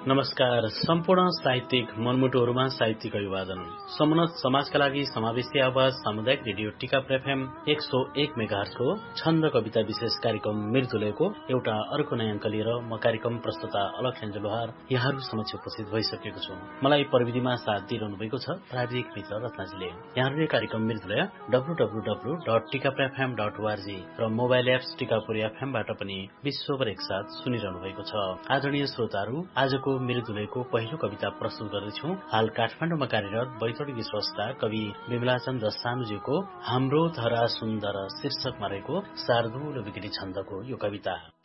नमस्कार। सम्पूर्ण साहित्यिक मनमुटुहरूमा साहित्यिक अभिवादन। समुन्नत समाजका लागि समावेशी आवाज सामुदायिक रेडियो टिकाप्र एफएम 101 मेगाहर्जको छन्द कविता विशेष कार्यक्रम मृदुलयको एउटा अर्को नयाँ अङ्क लिएर म कार्यक्रम प्रस्तुता अलखेन्ज लोहार यहाँहरू समक्ष उपस्थित भइसकेको छु। मलाई प्रविधिमा साथ दिइरहनु भएको छ प्राविधिक मित्र रत्नाजीले। यहाँहरूले कार्यक्रम मृदुलय www.tikafm.org र मोबाइल एप्स टिकापुर एफएमबाट पनि विश्वभर एकसाथ सुनिरहनु भएको छ। आदरणीय श्रोताहरू, आजको मृदुलयको पहिलो कविता प्रस्तुत गर्दैछौ। हाल काठमाडौँमा कार्यरत बैतडीकी स्रष्टा कवि विमलाचन्द्र सानुज्यूको हाम्रो धरा सुन्दर शीर्षकमा रहेको शार्दूल विकृति छन्दको यो कविता।